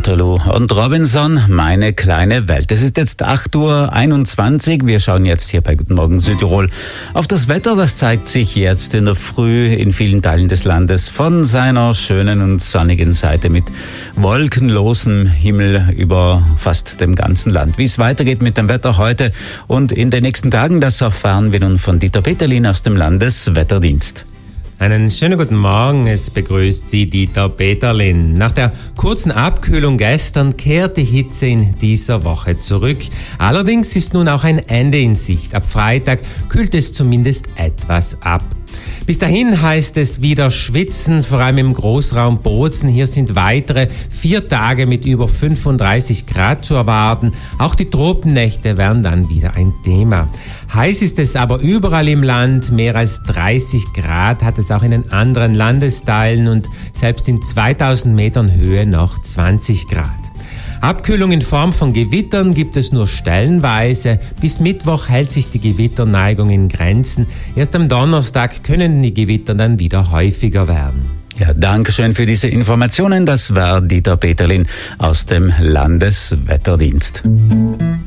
Waterloo und Robinson, meine kleine Welt. Es ist jetzt 8:21 Uhr. Wir schauen jetzt hier bei Guten Morgen Südtirol auf das Wetter. Das zeigt sich jetzt in der Früh in vielen Teilen des Landes von seiner schönen und sonnigen Seite mit wolkenlosem Himmel über fast dem ganzen Land. Wie es weitergeht mit dem Wetter heute und in den nächsten Tagen, das erfahren wir nun von Dieter Peterlin aus dem Landeswetterdienst. Einen schönen guten Morgen, es begrüßt Sie Dieter Peterlin. Nach der kurzen Abkühlung gestern kehrt die Hitze in dieser Woche zurück. Allerdings ist nun auch ein Ende in Sicht. Ab Freitag kühlt es zumindest etwas ab. Bis dahin heißt es wieder schwitzen, vor allem im Großraum Bozen. Hier sind weitere 4 Tage mit über 35 Grad zu erwarten. Auch die Tropennächte werden dann wieder ein Thema. Heiß ist es aber überall im Land. Mehr als 30 Grad hat es auch in den anderen Landesteilen und selbst in 2000 Metern Höhe noch 20 Grad. Abkühlung in Form von Gewittern gibt es nur stellenweise. Bis Mittwoch hält sich die Gewitterneigung in Grenzen. Erst am Donnerstag können die Gewitter dann wieder häufiger werden. Ja, danke schön für diese Informationen. Das war Dieter Peterlin aus dem Landeswetterdienst.